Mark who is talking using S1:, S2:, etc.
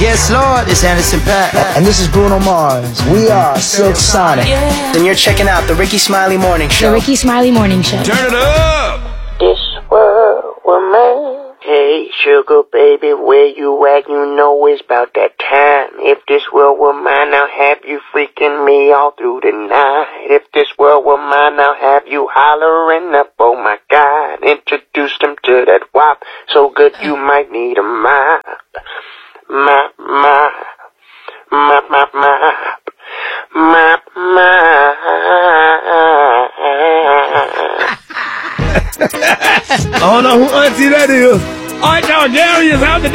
S1: Guest Lord is Anderson .Paak.
S2: And this is Bruno Mars. We are Silk Sonic.
S1: Then you're checking out the Ricky Smiley Morning Show.
S3: The Ricky Smiley Morning Show.
S4: Turn it up!
S5: This world will man. Hey, sugar baby, where you at? You know it's about that time. If this world were mine, I'll have you freaking me all through the night. If this world were mine, I'll have you hollering up, oh my God. Introduce them to that wop, so good you might need a mop. Mop, mop, mop, mop, mop, mop, mop.
S4: I don't know who auntie that is. All right, y'all, Jerry is out the